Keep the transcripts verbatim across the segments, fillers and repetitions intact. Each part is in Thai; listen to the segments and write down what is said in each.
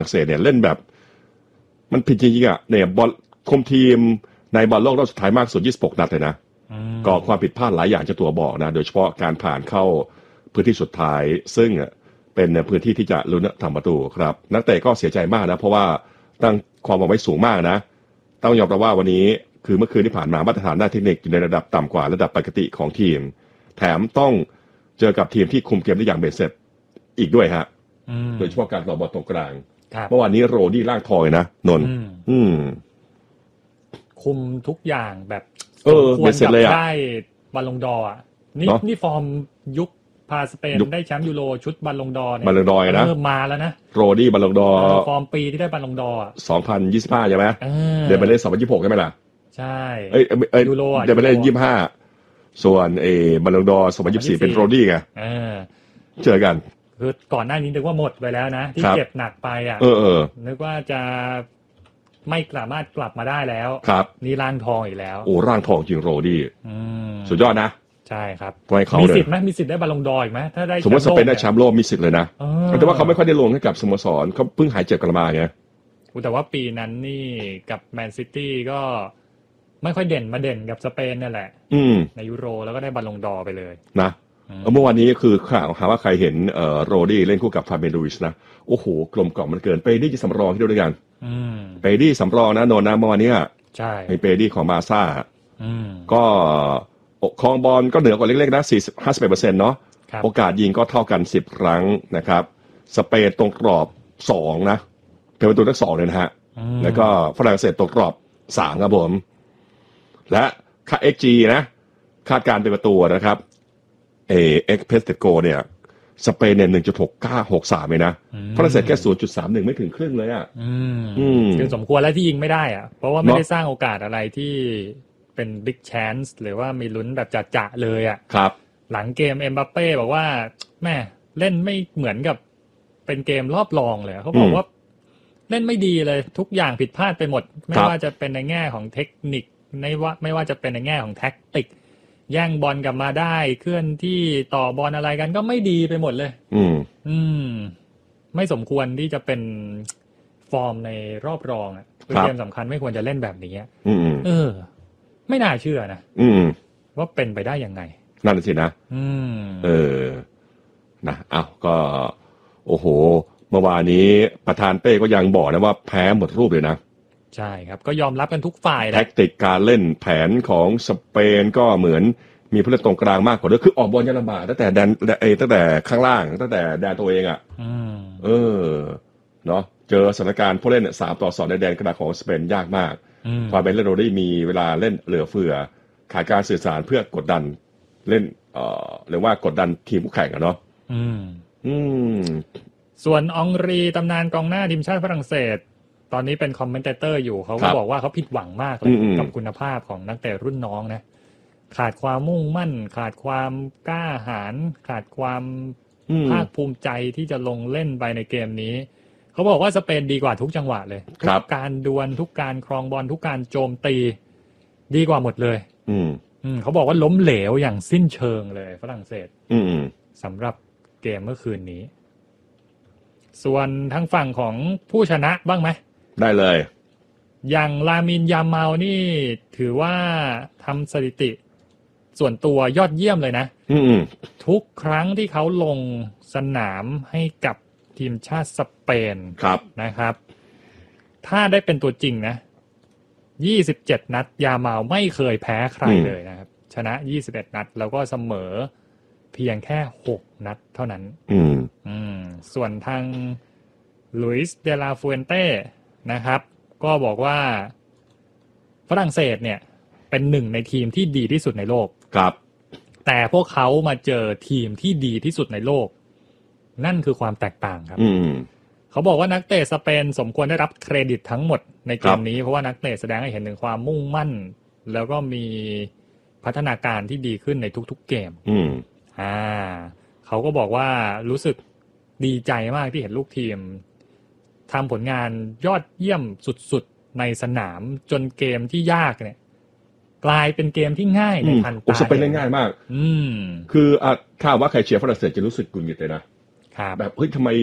รั่งเศสเนี่ยเล่นแบบมันผิดจริงๆอ่ะเนี่ยบอลคุมทีมในบอลโลกรอบสุดท้ายมากสุดยี่สิบหกนัดเลยนะก่อความผิดพลาดหลายอย่างเจ้าตัวบอกนะโดยเฉพาะการผ่านเข้าพื้นที่สุดท้ายซึ่งเป็นพื้นที่ที่จะลุ้นทำประตูครับนักเตะก็เสียใจมากนะเพราะว่าตั้งความหวังไว้สูงมากนะต้องยอมรับว่าวันนี้คือเมื่อคืนที่ผ่านมามาตรฐานด้านเทคนิคอยู่ในระดับต่ำกว่าระดับปกติของทีมแถมต้องเจอกับทีมที่คุมเกมได้อย่างเบ็ดเสร็จอีกด้วยฮะโดยเฉพาะการต่อบอลตรงกลางเมื่อวานนี้โรดี้ล่างทอยนะนนท์อืมคุมทุกอย่างแบบเออเบ็ดเสร็จเลยอ่ะได้บอลลงดอร์อ่ะนี่นี่ฟอร์มยุคพาสเปนได้แชมป์ยูโรชุดบอลลงดอร์เนี่ยบอลลงดอร์นะเริ่มมาแล้วนะโรดี้บอลลงดอร์ฟอร์มปีที่ได้บอลลงดอร์สองพันยี่สิบห้าใช่ไหมเดี๋ยวไปเล่นสองพันยี่สิบหกใช่ไหมล่ะใช่เอ้ยเอ้ยยูโรเดี๋ยวไปเล่นยี่สิบห้าส่วนเอบอลลงดอร์สองพันยี่สิบสี่เป็นโรดี้ไงเจอกันคือก่อนหน้านี้นึกว่าหมดไปแล้วนะที่เจ็บหนักไปอ่ะเออเออนึกว่าจะไม่สามารถกลับมาได้แล้วครับนี่ร่างทองอีกแล้วโอ้ร่างทองจริงโรดี้สุดยอดนะใช่ครับมีสิทธิ์ไหมมีสิทธิ์ได้บอลลงดอร์อีกไหมถ้าได้สมมติสเปนได้แชมป์โลกมีสิทธิ์เลยนะแต่ว่าเขาไม่ค่อยได้ลงให้กับสโมสรเขาเพิ่งหายเจ็บกันมาไงแต่ว่าปีนั้นนี่กับแมนซิตี้ก็ไม่ค่อยเด่นมาเด่นกับสเปนนั่นแหละในยูโรแล้วก็ได้บอลลงดอร์ไปเลยนะเมื่อวานนี้คือข่าวหาว่าใครเห็นเอ่อโรดี้เล่นคู่กับฟาเบียน ลูอิสนะโอ้โหกลมกล่อมมันเกินเปดี้สำรองที่ด้วยกันเปดี้สำรองนะโนนนะเมื่อวานนี้ใช่ไอ้เปดี้ของบาร์ซ่าก็ครองบอลก็เหนือกว่าเล็กๆนะสี่สิบ ห้าสิบเอ็ดเปอร์เซ็นต์ เนาะโอกาสยิงก็เท่ากันสิบครั้งนะครับสเปนตรงกรอบสองนะเป็นประตูทั้งสองเลยนะฮะแล้วก็ฝรั่งเศสตรงกรอบสามครับผมและค่า เอ็กซ์ จี นะคาดการณ์เป็นประตูนะครับเอ expected goal เนี่ยสเปนเนี่ย หนึ่งจุดหกเก้าหกสาม เลยนะฝรั่งเศสแค่ ศูนย์จุดสามหนึ่ง ไม่ถึงครึ่งเลยอ่ะอืมคือสมควรแล้วที่ยิงไม่ได้อ่ะเพราะว่าไม่ได้สร้างโอกาสอะไรที่เป็น big chance หรือว่ามีลุ้นแบบจะๆเลยอ่ะครับหลังเกมเอ็มบัปเป้บอกว่าแม่เล่นไม่เหมือนกับเป็นเกมรอบรองเลยเขาบอกว่าเล่นไม่ดีเลยทุกอย่างผิดพลาดไปหมดไม่ว่าจะเป็นในแง่ของเทคนิคในว่าไม่ว่าจะเป็นในแง่ของแท็กติกแย่งบอลกลับมาได้เคลื่อนที่ต่อบอลอะไรกันก็ไม่ดีไปหมดเลยอืมอืมไม่สมควรที่จะเป็นฟอร์มในรอบรองอ่ะคือเกมสำคัญไม่ควรจะเล่นแบบนี้อืมเออไม่น่าเชื่อนะอืมว่าเป็นไปได้ยังไงนั่นสินะอืมเออนะอ้าวก็โอ้โหเมื่อวานนี้ประธานเป้ก็ยังบอกนะว่าแพ้หมดรูปเลยนะใช่ครับก็ยอมรับกันทุกฝ่ายแหละแท็กติกการเล่นแผนของสเปนก็เหมือนมีผู้เล่นตรงกลางมากกว่าด้วยคือออกบอลยังลำบากตั้งแต่แดนเอตั้งแต่ข้างล่างตั้งแต่แดนตัวเองอ่ะเออเนาะเจอสถานการณ์ผู้เล่นสามต่อสองในแดนกระดาษของสเปนยากมากความเป็นเล่นโรดี้มีเวลาเล่นเหลือเฟือขาดการสื่อสารเพื่อกดดันเล่นเอ่อหรือว่ากดดันทีมคู่แข่งอะเนาะอืมอืมส่วนองรีตำนานกองหน้าทีมชาติฝรั่งเศสตอนนี้เป็นคอมเมนเตอร์อยู่เขาก็บอกว่าเขาผิดหวังมากเลยกับคุณภาพของนักเตะรุ่นน้องนะขาดความมุ่งมั่นขาดความกล้าหาญขาดความภาคภูมิใจที่จะลงเล่นไปในเกมนี้เขาบอกว่าสเปนดีกว่าทุกจังหวะเลยทุกการดวลทุกการครองบอลทุกการโจมตีดีกว่าหมดเลยอืมอืมเขาบอกว่าล้มเหลวอย่างสิ้นเชิงเลยฝรั่งเศสอืมสำหรับเกมเมื่อคืนนี้ส่วนทางฝั่งของผู้ชนะบ้างไหมได้เลยอย่างลามินยามาลนี่ถือว่าทำสถิติส่วนตัวยอดเยี่ยมเลยนะทุกครั้งที่เขาลงสนามให้กับทีมชาติสเปนนะครับถ้าได้เป็นตัวจริงนะยี่สิบเจ็ดนัดยามาลไม่เคยแพ้ใครเลยนะครับชนะยี่สิบเอ็ดนัดแล้วก็เสมอเพียงแค่หกนัดเท่านั้นอืมอืมส่วนทางลุยส์เดลาฟูเอนเต้นะครับก็บอกว่าฝรั่งเศสเนี่ยเป็นหนึ่งในทีมที่ดีที่สุดในโลกครับแต่พวกเขามาเจอทีมที่ดีที่สุดในโลกนั่นคือความแตกต่างครับเขาบอกว่านักเตะสเปนสมควรได้รับเครดิตทั้งหมดในเกมนี้เพราะว่านักเตะแสดงให้เห็นถึงความมุ่งมั่นแล้วก็มีพัฒนาการที่ดีขึ้นในทุกๆเกมอ่าเขาก็บอกว่ารู้สึกดีใจมากที่เห็นลูกทีมทำผลงานยอดเยี่ยมสุดๆในสนามจนเกมที่ยากเนี่ยกลายเป็นเกมที่ง่ายในทันตาโอ้สเปนเล่นง่ายมากอืมคืออ่ะถ้าว่าใครเชียร์ฝรั่งเศสจะรู้สึกกุนหงิดเลยนะแบบเฮ้ยทำไม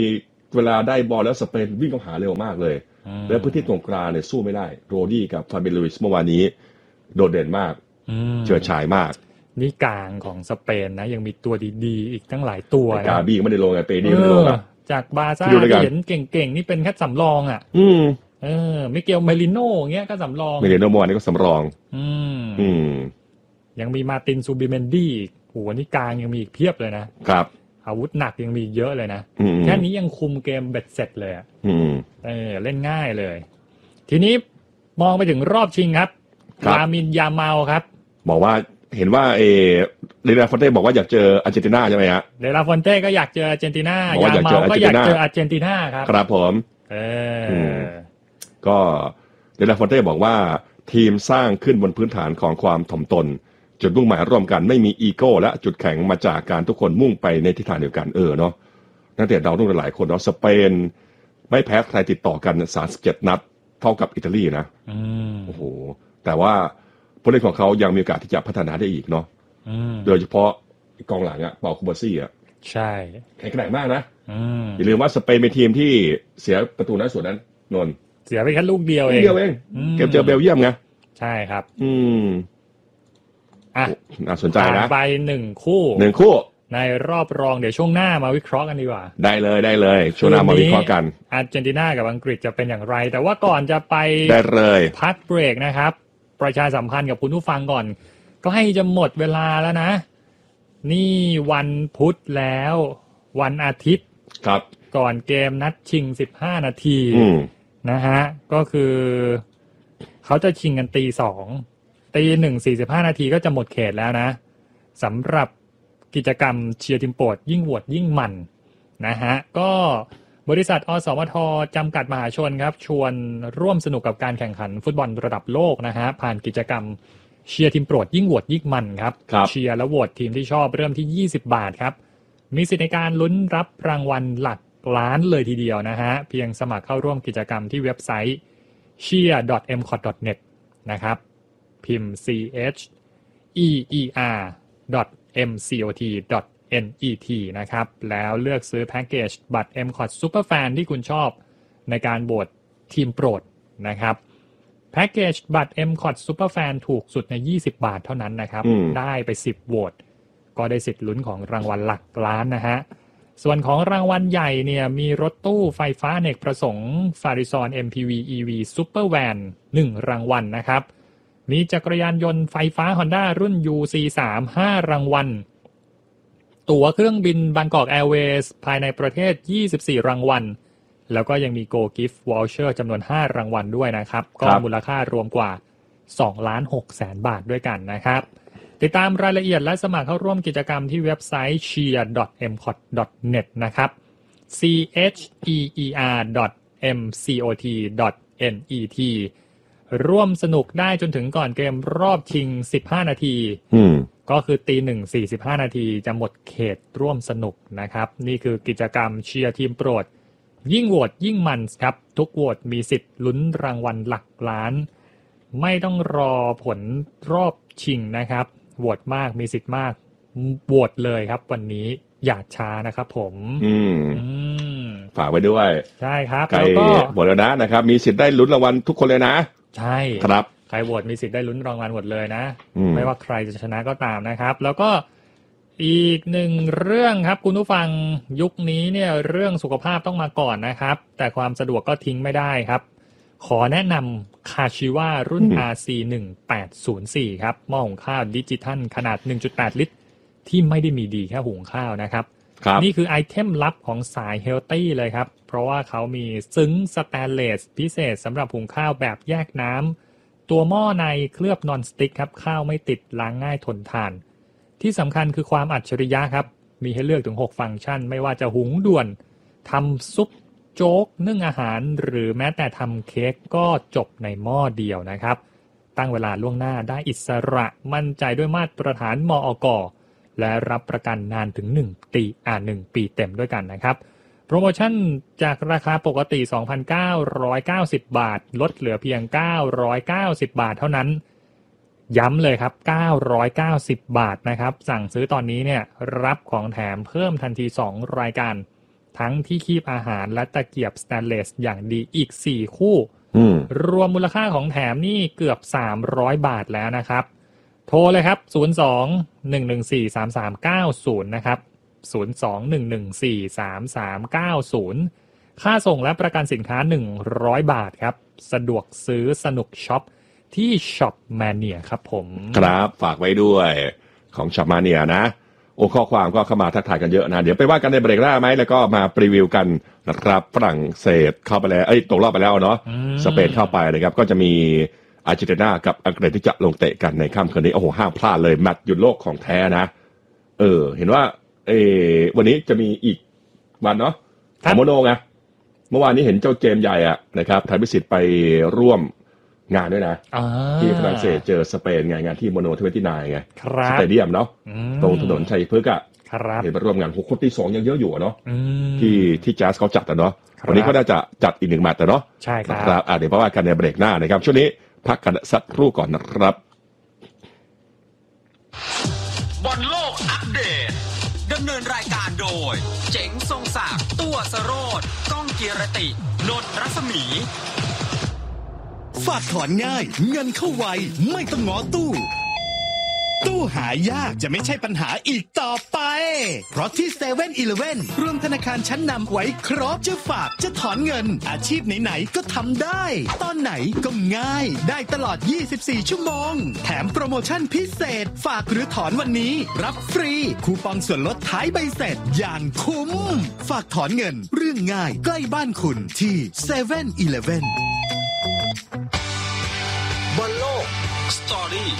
เวลาได้บอลแล้วสเปนวิ่งเข้าหาเร็วมากเลยแล้วพื้นที่ตรงกลางเนี่ยสู้ไม่ได้โรดี้กับฟาเบียน ลุยส์เมื่อวานนี้โดดเด่นมากเฉิดฉายมากนี่กลางของสเปนนะยังมีตัวดีๆอีกตั้งหลายตัวนะกาบี้ไม่ได้ลงไงเปนี่ไม่ได้ลงอ่ะจากบาร์ซ่าที่เห็นเก่งๆนี่เป็นแค่สำรองอ่ะอืมเออมิเกลเมลิโน่เงี้ยก็สำรองเมลิโน่เมื่อวานนี้ก็สำรองอืมอืมยังมีมาร์ตินซูบิเมนดี้โหนี่กลางยังมีอีกเพียบเลยนะครับอาวุธหนักยังมีเยอะเลยนะแค่นี้ยังคุมเกมเบ็ดเสร็จเลยอ่ะเออเล่นง่ายเลยทีนี้มองไปถึงรอบชิงครับลามินยาเมาครับบอกว่าเห็นว่าเอเดลาฟอนเต้บอกว่าอยากเจออาร์เจนตินาใช่ไหมฮะเดลาฟอนเต้ก็อยากเจออาร์เจนตินายาเมาก็อยากเจออาร์เจนตินาครับครับผมเออก็เดลาฟอนเต้บอกว่าทีมสร้างขึ้นบนพื้นฐานของความถ่อมตนจุดมุ่งหมายร่วมกันไม่มีอีโก้และจุดแข็งมาจากการทุกคนมุ่งไปในทิศทางเดียวกันเออเนาะนักเตะดาวรุ่งหลายคนเนาะสเปนไม่แพ้ใครติดต่อกันสามสิบเจ็ดนัดเท่ากับอิตาลีนะโอ้โหแต่ว่าผู้เล่นของเขายังมีโอกาสที่จะพัฒนาได้อีกเนาะโดยเฉพาะกองหลังอะเปาคูบาซี่อะใช่แข็งแกร่งมากนะอย่าลืมว่าสเปนเป็นทีมที่เสียประตูน้อยสุดนั้นนนเสียไปแค่ลูกเดียวเองเดียวเองเกมเจอเบลเยียมไงใช่ครับอืมอ่ะน่าสนใจนะไปหนึ่งคู่หนึ่งคู่ในรอบรองเดี๋ยวช่วงหน้ามาวิเคราะห์กันดีกว่าได้เลยได้เลยช่วงหน้ามาวิเคราะห์กันอาร์เจนตินากับอังกฤษจะเป็นอย่างไรแต่ว่าก่อนจะไปได้เลยพักเบรกนะครับประชาสัมพันธ์กับคุณผู้ฟังก่อนก็ให้จะหมดเวลาแล้วนะนี่วันพุธแล้ววันอาทิตย์ครับก่อนเกมนัดชิงสิบห้านาทีนะฮะก็คือเขาจะชิงกันตีสองตีหนึ่งสี่สิบห้านาทีก็จะหมดเขตแล้วนะสำหรับกิจกรรมเชียร์ทีมโปรดยิ่งโหวตยิ่งมันนะฮะก็บริษัทอสมทจำกัดมหาชนครับชวนร่วมสนุกกับการแข่งขันฟุตบอลระดับโลกนะฮะผ่านกิจกรรมเชียร์ทีมโปรดยิ่งโหวตยิ่งมันครับเชียร์และโหวตทีมที่ชอบเริ่มที่ยี่สิบบาทครับมีสิทธิในการลุ้นรับรางวัลหลักล้านเลยทีเดียวนะฮะเพียงสมัครเข้าร่วมกิจกรรมที่เว็บไซต์ เชียร์ ดอท เอ็ม คอท ดอท เน็ต นะครับพิมพ์ ซี เอช อี อี อาร์ ดอท เอ็ม ซี โอ ที ดอท เอ็น อี ที นะครับแล้วเลือกซื้อแพ็กเกจบัตร เอ็ม คอท Superfan ที่คุณชอบในการโหวตทีมโปรดนะครับแพ็กเกจบัตร เอ็ม คอท Superfan ถูกสุดในยี่สิบบาทเท่านั้นนะครับได้ไปสิบโหวตก็ได้สิทธิ์ลุ้นของรางวัลหลักล้านนะฮะส่วนของรางวัลใหญ่เนี่ยมีรถตู้ไฟฟ้าอเนกประสงค์ Farizon เอ็ม พี วี อี วี Super Van หนึ่งรางวัลนะครับมีจักรยานยนต์ไฟฟ้า Honda รุ่น ยู ซี สาม ห้ารางวัลตั๋วเครื่องบินบางกอกแอร์เวย์สภายในประเทศยี่สิบสี่รางวัลแล้วก็ยังมี Go Gift Voucher จำนวนห้ารางวัลด้วยนะครับก็มูลค่ารวมกว่าสองล้านหกแสนบาทด้วยกันนะครับติดตามรายละเอียดและสมัครเข้าร่วมกิจกรรมที่เว็บไซต์ เชียร์ ดอท เอ็ม คอท ดอท เน็ต นะครับ ซี เอช อี อี อาร์ ดอท เอ็ม ซี โอ ที ดอท เอ็น อี ที ร่วมสนุกได้จนถึงก่อนเกมรอบชิงสิบห้านาทีก็คือตีหนึ่งสี่สิบห้านาทีจะหมดเขตร่วมสนุกนะครับนี่คือกิจกรรมเชียร์ทีมโปรดยิ่งโหวตยิ่งมันครับทุกโหวตมีสิทธิ์ลุ้นรางวัลหลักล้านไม่ต้องรอผลรอบชิงนะครับโหวตมากมีสิทธิ์มากโหวตเลยครับวันนี้อย่าช้านะครับผมอืมฝากไว้ด้วยใช่ครับแล้วก็โหวตแล้วนะนะครับมีสิทธิ์ได้ลุ้นรางวัลทุกคนเลยนะใช่ครับใครโหวตมีสิทธิ์ได้ลุ้นรางวัลหมดเลยนะไม่ว่าใครจะชนะก็ตามนะครับแล้วก็อีกหนึ่งเรื่องครับคุณผู้ฟังยุคนี้เนี่ยเรื่องสุขภาพต้องมาก่อนนะครับแต่ความสะดวกก็ทิ้งไม่ได้ครับขอแนะนำคาชิวารุ่น อาร์ ซี หนึ่งแปดศูนย์สี่ ครับหม้อหุงข้าวดิจิทัลขนาด หนึ่งจุดแปด ลิตรที่ไม่ได้มีดีแค่หุงข้าวนะครับนี่คือไอเทมลับของสายเฮลตี้เลยครับเพราะว่าเขามีซึ้งสแตนเลสพิเศษสำหรับหุงข้าวแบบแยกน้ำตัวหม้อในเคลือบนอนสติ๊กครับข้าวไม่ติดล้างง่ายทนทานที่สำคัญคือความอัจฉริยะครับมีให้เลือกถึงหกฟังก์ชันไม่ว่าจะหุงด่วนทำซุปโจ๊กนึ่งอาหารหรือแม้แต่ทำเค้กก็จบในหม้อเดียวนะครับตั้งเวลาล่วงหน้าได้อิสระมั่นใจด้วยมาตรฐานมอก.และรับประกันนานถึงหนึ่งปีอ่าหนึ่งปีเต็มด้วยกันนะครับโปรโมชั่นจากราคาปกติ สองพันเก้าร้อยเก้าสิบ บาทลดเหลือเพียงเก้าร้อยเก้าสิบบาทเท่านั้นย้ำเลยครับเก้าร้อยเก้าสิบบาทนะครับสั่งซื้อตอนนี้เนี่ยรับของแถมเพิ่มทันทีสองรายการทั้งที่คีบอาหารและตะเกียบสแตนเลสอย่างดีอีกสี่คู่รวมมูลค่าของแถมนี่เกือบสามร้อยบาทแล้วนะครับโทรเลยครับศูนย์ สอง หนึ่ง หนึ่ง สี่ สาม สาม เก้า ศูนย์นะครับศูนย์ สอง หนึ่ง หนึ่ง สี่ สาม สาม เก้า ศูนย์ค่าส่งและประกันสินค้าหนึ่งร้อยบาทครับสะดวกซื้อสนุกช็อปที่ช็อปมาเนียครับผมครับฝากไว้ด้วยของช็อปมาเนียนะโอ้ข้อความก็เข้ามาทักทายกันเยอะนะเดี๋ยวไปว่ากันในเบรกหน้าไหมแล้วก็มารีวิวกันนะครับฝรั่งเศสเข้าไปแล้วเอ้ยตกรอบไปแล้วเนาะสเปนเข้าไปนะครับก็จะมีอาร์เจนตินากับอังกฤษที่จะลงเตะกันในค่ำคืนนี้โอ้โหห้ามพลาดเลยแมตช์หยุดโลกของแท้นะเออเห็นว่าเออวันนี้จะมีอีกวันเนาะของโมโนไงเมื่อวานนี้เห็นเจ้าเจมใหญ่อะนะครับไทยพิสิทธิ์ไปร่วมงานด้วยนะที่ฝรั่งเศสเจอสเปนไงงานที่โมโนทเวนตี้ไนน์ไงสเตเดียมเนาะตรงถนนชัยพฤกษ์อะเห็นไปร่วมงานคนที่สองยังเยอะอยู่เนาะที่ที่แจ๊สเขาจัดอะเนาะวันนี้ก็น่าจะจัดอีกหนึ่งแมตช์เนาะใช่ครับเดี๋ยวเพราะว่ากันในเบรกหน้านะครับช่วงนี้พักกันสักครู่ก่อนนะครับบอลโลกอัปเดตดำเนินรายการโดยเจ๋งทรงศักดิ์ตัวสโรจน์ก้องเกียรตินนท์รัศมีฝากถอนง่ายเงินเข้าไวไม่ต้องง้อตู้ตู้หายากจะไม่ใช่ปัญหาอีกต่อไปเพราะที่ เซเว่น อีเลฟเว่น รวมธนาคารชั้นนำไว้ครบจะฝากจะถอนเงินอาชีพไหนๆก็ทำได้ตอนไหนก็ง่ายได้ตลอดยี่สิบสี่ชั่วโมงแถมโปรโมชั่นพิเศษฝากหรือถอนวันนี้รับฟรีคูปองส่วนลดท้ายใบเสร็จอย่างคุ้มฝากถอนเงินเรื่องง่ายใกล้บ้านคุณที่ เซเว่น อีเลฟเว่นบอลโลกสตอรี่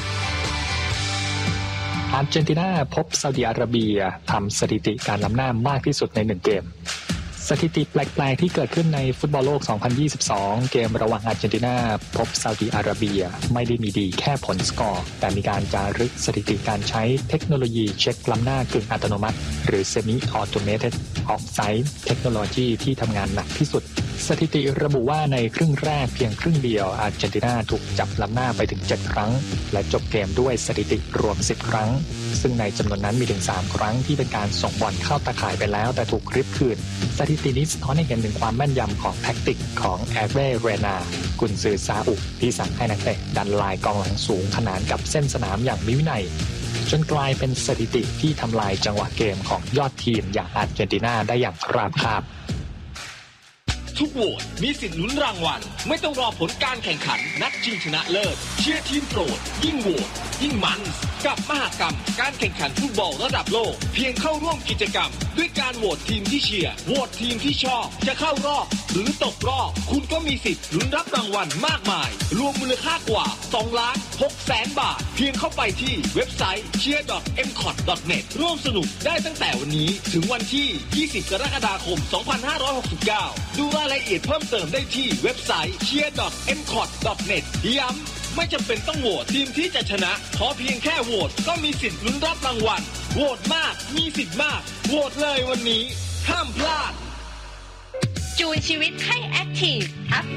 อาร์เจนตินาพบซาอุดิอาระเบียทำสถิติการล้ำหน้ามากที่สุดในหนึ่งเกมสถิติแปลกๆที่เกิดขึ้นในฟุตบอลโลกสองพันยี่สิบสองเกมระหว่างอาร์เจนตินาพบซาอุดิอาระเบียไม่ได้มีดีแค่ผลสกอร์แต่มีการจารึกสถิติการใช้เทคโนโลยีเช็คล้ำหน้ากึ่งอัตโนมัติหรือ Semi Automated Offside เทคโนโลยีที่ทำงานหนักที่สุดสถิติระบุว่าในครึ่งแรกเพียงครึ่งเดียวอาร์เจนตินาถูกจับล้ำหน้าไปถึงเจ็ดครั้งและจบเกมด้วยสถิติรวมสิบครั้งซึ่งในจำนวนนั้นมีถึงสามครั้งที่เป็นการส่งบอลเข้าตาข่ายไปแล้วแต่ถูกริบคืนสถิตินี้สะท้อนให้เห็นถึงความแม่นยำของแท็กติกของแอร์เวย์เรนากุนซือซาอุที่สั่งให้นักเตะดันลายกองหลังสูงขนานกับเส้นสนามอย่างมีวินัยจนกลายเป็นสถิติที่ทำลายจังหวะเกมของยอดทีมอย่างอาร์เจนตินาได้อย่างราบคาบทุกโหวตมีสิทธิ์ลุ้นรางวัลไม่ต้องรอผลการแข่งขันนัดชิงชนะเลิศเชียร์ทีมโปรดยิ่งโหวตยิ่งมันกับมหกรรมการแข่งขันฟุตบอลระดับโลกเพียงเข้าร่วมกิจกรรมด้วยการโหวตทีมที่เชียร์โหวตทีมที่ชอบจะเข้ารอบหรือตกรอบคุณก็มีสิทธิ์ลุ้นรับรางวัลมากมายรวมมูลค่ากว่าสองล้านหกแสนบาทเพียงเข้าไปที่เว็บไซต์ เชียร์ ดอท เอ็ม คอท ดอท เน็ต ร่วมสนุกได้ตั้งแต่วันนี้ถึงวันที่ยี่สิบกรกฎาคมสองพันห้าร้อยหกสิบเก้าดูรายละเอียดเพิ่มเติมได้ที่เว็บไซต์ เชียร์ ดอท เอ็ม คอท ดอท เน็ต ย้ำไม่จำเป็นต้องโหวตทีมที่จะชนะขอเพียงแค่โหวตก็มีสิทธิ์ลุ้นรับรางวัลโหวตมากมีสิทธิ์มากโหวตเลยวันนี้ห้ามพลาดจูนชีวิตให้แอคทีฟอัป